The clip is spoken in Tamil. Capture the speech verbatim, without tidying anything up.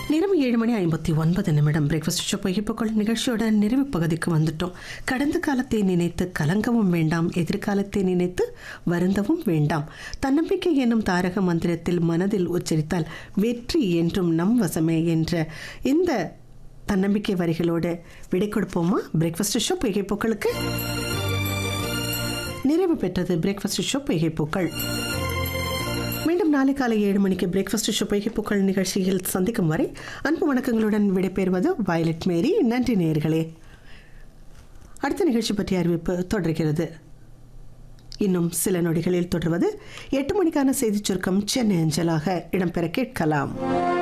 நேரம் ஏழு மணி ஐம்பத்தி ஒன்பது நிமிடம். பிரேக்ஃபாஸ்ட் ஷோ பொய்ப்புக்கள் நிகழ்ச்சியோட நிறைவு பகுதிக்கு வந்துட்டோம். கடந்த காலத்தை நினைத்து கலங்கவும் வேண்டாம், எதிர்காலத்தை நினைத்து வருந்தவும் வேண்டாம். தன்னம்பிக்கை என்னும் தாரக மந்திரத்தில் மனதில் உச்சரித்தால் வெற்றி என்றும் நம் வசமே என்ற இந்த தன்னம்பிக்கை வரிகளோடு விடை கொடுப்போமா? பிரேக்ஃபாஸ்ட் ஷோ பொய்ப்புக்களுக்கு நிறைவு பெற்றது. பிரேக்ஃபாஸ்ட் ஷோ பொய்ப்புக்கள் மீண்டும் நாளை காலை ஏழு மணிக்கு பிரேக்ஃபாஸ்ட் ஷோ பொய்ப்புக்கள் நிகழ்ச்சியில் சந்திக்கும் வரை அன்பு வணக்கங்களுடன் விடைபெறுவது வயலட் மேரி. நன்றி நேயர்களே. அடுத்த நிகழ்ச்சி பற்றிய அறிவிப்பு தொடர்கிறது. இன்னும் சில நொடிகளில் தொடர்வது எட்டு மணிக்கான செய்திச் சுருக்கம் சென்னை அஞ்சலாக இடம்பெற கேட்கலாம்.